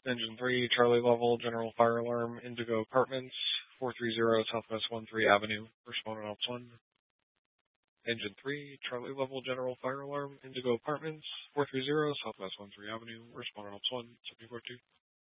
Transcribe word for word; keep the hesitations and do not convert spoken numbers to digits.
Engine three, Charlie Level, General Fire Alarm, Indigo Apartments, four three zero Southwest one three Avenue, respondent Ops one. Engine three, Charlie Level, General Fire Alarm, Indigo Apartments, four three zero Southwest one three Avenue, respondent Ops one, seventy four two.